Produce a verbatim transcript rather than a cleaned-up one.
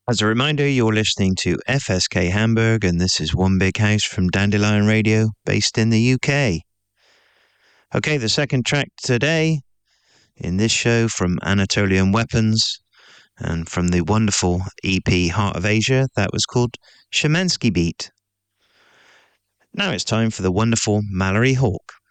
As a reminder, you're listening to F S K Hamburg, and this is One Big House from Dandelion Radio, based in the U K. Okay, the second track today in this show from Anatolian Weapons, and from the wonderful E P Heart of Asia, that was called Shemansky Beat. Now it's time for the wonderful Mallory Hawk.